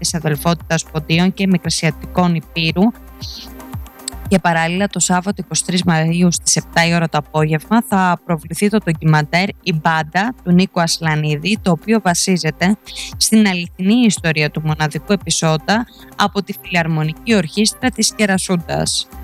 της αδελφότητας Ποντίων και Μικρασιατικών Υπήρου. Και παράλληλα το Σάββατο 23 Μαΐου στις 7 η ώρα το απόγευμα θα προβληθεί το ντοκιμαντέρ «Η Μπάντα» του Νίκου Ασλανίδη, το οποίο βασίζεται στην αληθινή ιστορία του μοναδικού επεισόδα από τη Φιλαρμονική Ορχήστρα της Κερασούντας.